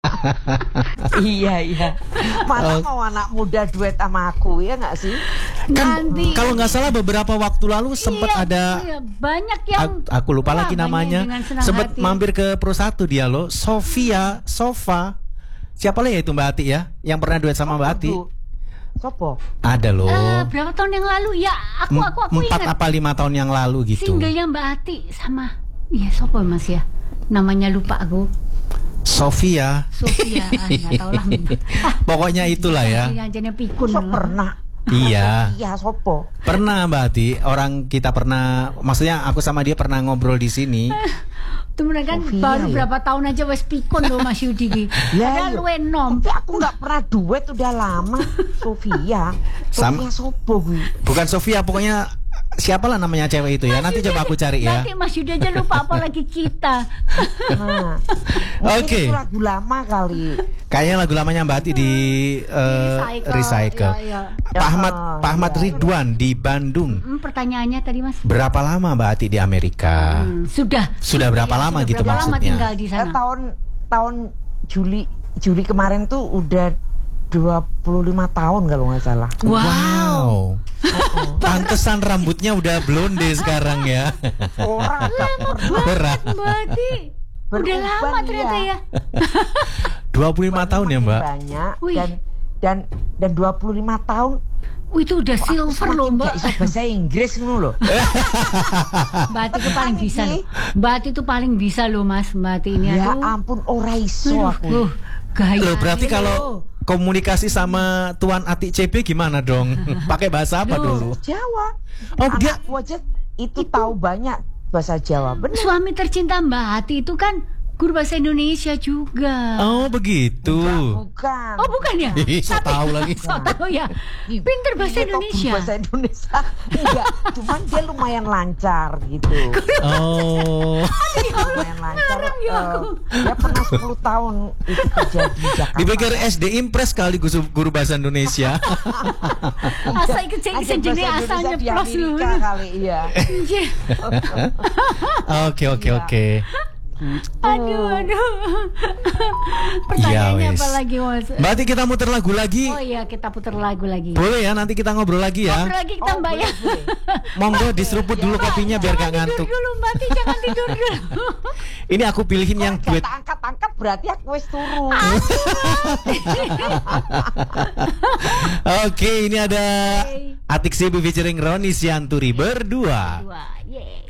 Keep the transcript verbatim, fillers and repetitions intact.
Iya iya. Masa Oh. mau anak muda duet sama aku ya nggak sih? Kan Nanti. kalau nggak salah beberapa waktu lalu sempat Iya, ada iya, banyak yang aku, aku lupa Wah, lagi banyak namanya. yang dengan senang Sempat hati. mampir ke Pro satu dia loh, Sofia, Sofa. Siapa lah ya itu Mbak Ati ya? Yang pernah duet sama Mbak Ati? Aduh. Sopo? Ada loh. Eh, berapa tahun yang lalu ya? Aku aku aku Empat ingat apa lima tahun yang lalu gitu. singlenya Mbak Ati sama iya siapa Mas ya? Namanya lupa aku. Sofia. Sofia, ah, nggak tahu lah. Ah, Pokoknya itulah ya. yang jenis pikun. So pernah. Iya. Iya sopo. Pernah Mbak Ati, orang kita pernah, maksudnya aku sama dia pernah ngobrol di sini. Itu mereka kan Sofia, baru ya? berapa tahun aja wes pikun loh Mas Yudi ki. Ya, Padahal iya. luwe nom. Tapi aku nggak pernah duet udah lama. Sofia. Sam- Sofia sopo gue. Bukan Sofia, pokoknya siapalah namanya cewek itu ya. Nanti coba aku cari ya. Nanti Mas Yudi aja lupa apalagi kita. Nah, mungkin Oke. itu lagu lama kali. Kayaknya lagu lamanya Mbak Ati di eh, Recycle. recycle. Ya, ya. Pak Ahmad, Oh, Pak Ahmad iya. Ridwan di Bandung. Hmm, pertanyaannya tadi Mas. Berapa lama Mbak Ati di Amerika? Hmm, sudah. Sudah berapa Ya, lama sudah gitu berapa lama maksudnya? tinggal di Eh, sana? tahun tahun Juli Juli kemarin tuh udah dua puluh lima tahun kalau nggak salah. Wow. Pantesan rambutnya udah blonde sekarang ya. Orang agak pernah Berat. Berarti udah Beruban, lama ternyata iya. ya. dua puluh lima tahun ya, Mbak. banyak Wih. dan dan dan dua puluh lima tahun Wih, itu udah kok aku silver loh semakin Mbak. gak iso bahasa Inggris ngono loh. Mbak Ati itu paling bisa loh. Mbak Ati itu paling bisa loh Mas. Mbak Ati ini Ya aduh. ampun ora iso Aduh, aku. uh, gaya. Loh, berarti kalau komunikasi sama Tuan Ati C B gimana dong? Pakai bahasa apa Loh. dulu? Jawa. Oh, dia- Anakku aja itu tahu banyak bahasa Jawa. Benar. suami tercinta Mbak Ati itu kan guru bahasa Indonesia juga. Oh, begitu. Bukan. Oh, bukan ya? Ih, so Tapi- tahu lagi. So tahu ya. Ih, Pinter bahasa iya, kok Indonesia. Bahasa Indonesia. Enggak, cuman dia lumayan lancar gitu. Oh. Lumayan lancar. ngarang ya eh, aku. dia pernah sepuluh tahun itu kerja di Jakarta. Dipikir S D Impres kali guru, guru bahasa Indonesia. Asa ikut saya Ada jenis bahasa asalnya Indonesia di plus lu. Amerika kali iya. Iya. Oke, oke, oke. Aduh, aduh. Ya, Pertanyaannya wes. apa lagi Mas? Berarti kita muter lagu lagi. Oh iya, kita putar lagu lagi. Boleh ya, nanti kita ngobrol lagi ya. Ngobrol lagi kita Oh, Mbak ya. boleh, boleh. Monggo diseruput dulu kopinya biar gak ngantuk. Tidur dulu Mbak Ti, jangan tidur dulu. Ini aku pilihin yang Kalau duet. gak angkat-angkat berarti aku wis turu. Oke, ini ada Oke. Atik Sibu featuring Roni Sianturi berdua. Dua, yeay.